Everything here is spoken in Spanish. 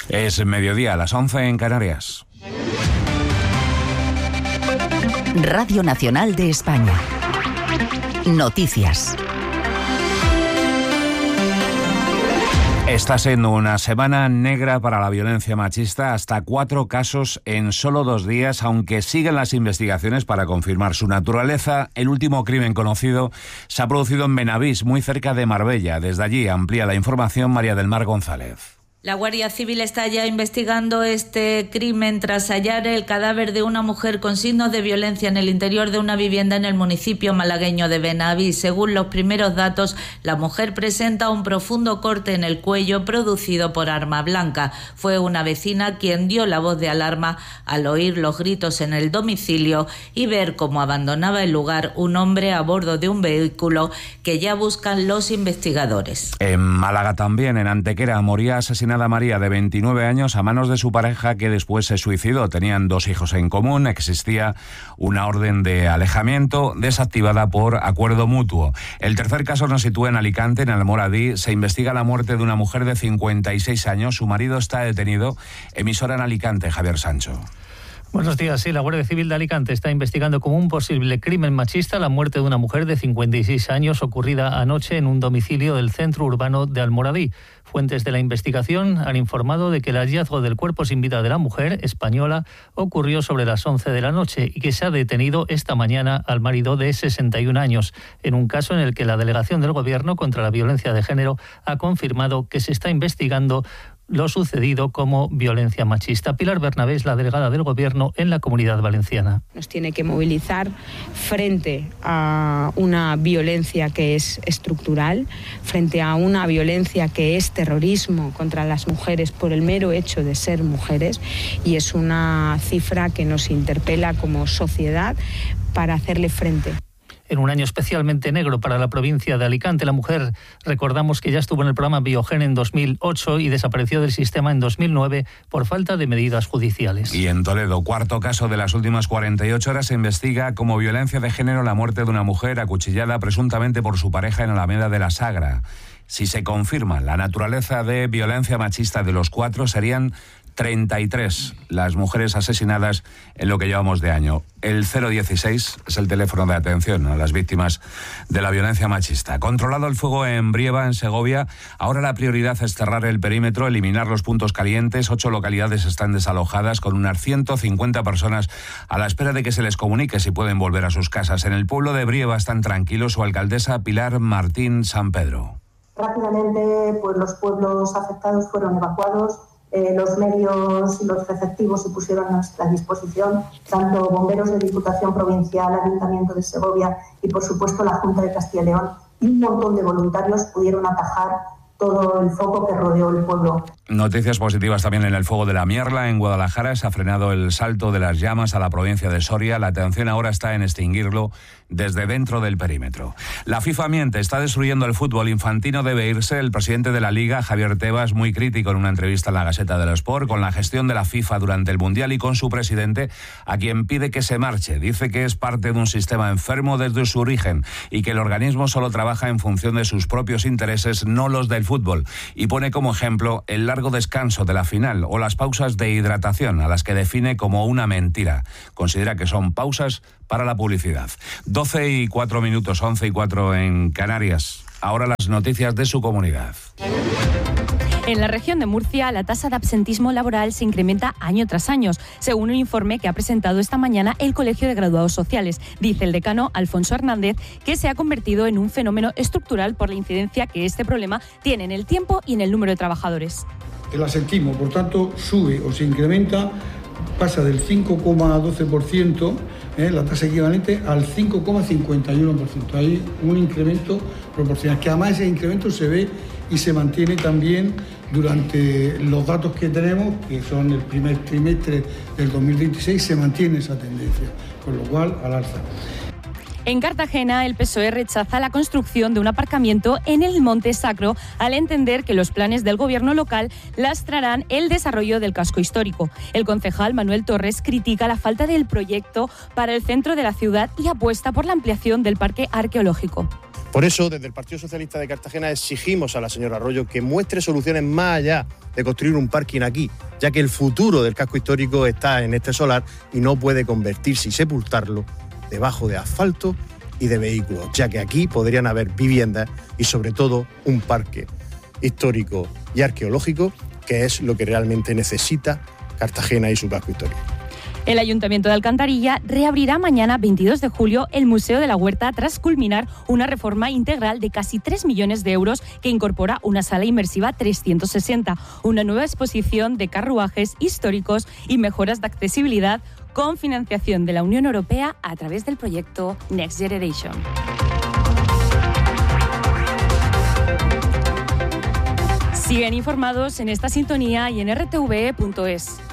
Es mediodía, a las 11 en Canarias. Radio Nacional de España. Noticias. Está siendo una semana negra para la violencia machista, hasta 4 casos en solo 2 días, aunque siguen las investigaciones para confirmar su naturaleza. El último crimen conocido se ha producido en Benavís, muy cerca de Marbella. Desde allí amplía la información María del Mar González. La Guardia Civil está ya investigando este crimen tras hallar el cadáver de una mujer con signos de violencia en el interior de una vivienda en el municipio malagueño de Benavís. Según los primeros datos, la mujer presenta un profundo corte en el cuello producido por arma blanca. Fue una vecina quien dio la voz de alarma al oír los gritos en el domicilio y ver cómo abandonaba el lugar un hombre a bordo de un vehículo que ya buscan los investigadores. En Málaga también, en Antequera, moría asesinada María, de 29 años, a manos de su pareja, que después se suicidó. Tenían 2 hijos en común, existía una orden de alejamiento desactivada por acuerdo mutuo. El tercer caso nos sitúa en Alicante, en Almoradí. Se investiga la muerte de una mujer de 56 años. Su marido está detenido. Emisora en Alicante, Javier Sancho. Buenos días. Sí, la Guardia Civil de Alicante está investigando como un posible crimen machista la muerte de una mujer de 56 años ocurrida anoche en un domicilio del centro urbano de Almoradí. Fuentes de la investigación han informado de que el hallazgo del cuerpo sin vida de la mujer española ocurrió sobre las 11 de la noche y que se ha detenido esta mañana al marido de 61 años, en un caso en el que la Delegación del Gobierno contra la Violencia de Género ha confirmado que se está investigando lo sucedido como violencia machista. Pilar Bernabé es la delegada del Gobierno en la Comunidad Valenciana. Nos tiene que movilizar frente a una violencia que es estructural, frente a una violencia que es terrorismo contra las mujeres por el mero hecho de ser mujeres, y es una cifra que nos interpela como sociedad para hacerle frente. En un año especialmente negro para la provincia de Alicante, la mujer, recordamos que ya estuvo en el programa Biogen en 2008 y desapareció del sistema en 2009 por falta de medidas judiciales. Y en Toledo, 4º caso de las últimas 48 horas, se investiga como violencia de género la muerte de una mujer acuchillada presuntamente por su pareja en Alameda de la Sagra. Si se confirma la naturaleza de violencia machista de los 4, serían 33 las mujeres asesinadas en lo que llevamos de año. El 016 es el teléfono de atención a las víctimas de la violencia machista. Controlado el fuego en Brieva, en Segovia, ahora la prioridad es cerrar el perímetro, eliminar los puntos calientes. 8 localidades están desalojadas, con unas 150 personas a la espera de que se les comunique si pueden volver a sus casas. En el pueblo de Brieva están tranquilos. Su alcaldesa, Pilar Martín San Pedro. Rápidamente, pues los pueblos afectados fueron evacuados. Los medios y los efectivos se pusieron a nuestra disposición, tanto bomberos de Diputación Provincial, Ayuntamiento de Segovia y, por supuesto, la Junta de Castilla y León, y un montón de voluntarios pudieron atajar todo el foco que rodeó el pueblo. Noticias positivas también en el fuego de la Mierla, en Guadalajara. Se ha frenado el salto de las llamas a la provincia de Soria. La atención ahora está en extinguirlo desde dentro del perímetro. La FIFA miente, está destruyendo el fútbol. Infantino debe irse. El presidente de la Liga, Javier Tebas, muy crítico en una entrevista en la Gaceta del Sport con la gestión de la FIFA durante el Mundial y con su presidente, a quien pide que se marche. Dice que es parte de un sistema enfermo desde su origen y que el organismo solo trabaja en función de sus propios intereses, no los del fútbol. Y pone como ejemplo el largo descanso de la final o las pausas de hidratación, a las que define como una mentira. Considera que son pausas para la publicidad. 12:04 minutos, 11:04 en Canarias. Ahora las noticias de su comunidad. En la región de Murcia, la tasa de absentismo laboral se incrementa año tras año, según un informe que ha presentado esta mañana el Colegio de Graduados Sociales. Dice el decano Alfonso Hernández que se ha convertido en un fenómeno estructural por la incidencia que este problema tiene en el tiempo y en el número de trabajadores. El absentismo, por tanto, sube o se incrementa, pasa del 5,12%, la tasa equivalente, al 5,51%. Hay un incremento proporcional, que además ese incremento se ve y se mantiene también durante los datos que tenemos, que son el primer trimestre del 2026, se mantiene esa tendencia, con lo cual al alza. En Cartagena, el PSOE rechaza la construcción de un aparcamiento en el Monte Sacro al entender que los planes del gobierno local lastrarán el desarrollo del casco histórico. El concejal Manuel Torres critica la falta del proyecto para el centro de la ciudad y apuesta por la ampliación del parque arqueológico. Por eso, desde el Partido Socialista de Cartagena exigimos a la señora Arroyo que muestre soluciones más allá de construir un parking aquí, ya que el futuro del casco histórico está en este solar y no puede convertirse y sepultarlo debajo de asfalto y de vehículos, ya que aquí podrían haber viviendas y sobre todo un parque histórico y arqueológico, que es lo que realmente necesita Cartagena y su casco histórico. El Ayuntamiento de Alcantarilla reabrirá mañana, 22 de julio, el Museo de la Huerta tras culminar una reforma integral de casi 3 millones de euros que incorpora una sala inmersiva 360, una nueva exposición de carruajes históricos y mejoras de accesibilidad con financiación de la Unión Europea a través del proyecto Next Generation. Siguen informados en esta sintonía y en rtve.es.